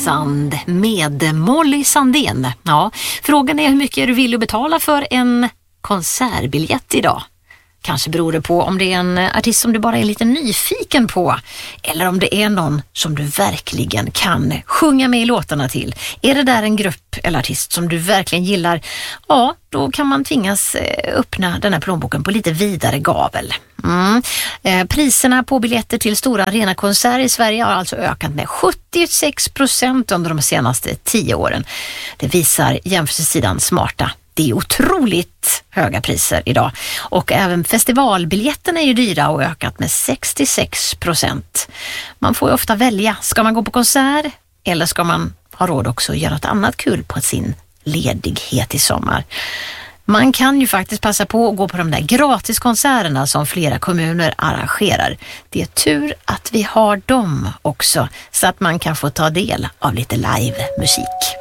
Sand med Molly Sandén. Ja, frågan är hur mycket du vill betala för en konsertbiljett idag. Kanske beror det på om det är en artist som du bara är lite nyfiken på eller om det är någon som du verkligen kan sjunga med i låtarna till. Är det där en grupp eller artist som du verkligen gillar, ja, då kan man tvingas öppna den här plånboken på lite vidare gavel. Priserna på biljetter till stora arenakonserter i Sverige har alltså ökat med 76% under de senaste 10 åren. Det visar jämförelsesidan Smarta. Det är otroligt höga priser idag. Och även festivalbiljetterna är ju dyra och ökat med 66%. Man får ju ofta välja. Ska man gå på konsert eller ska man ha råd också att göra något annat kul på sin ledighet i sommar? Man kan ju faktiskt passa på att gå på de där gratiskonserterna som flera kommuner arrangerar. Det är tur att vi har dem också så att man kan få ta del av lite live musik.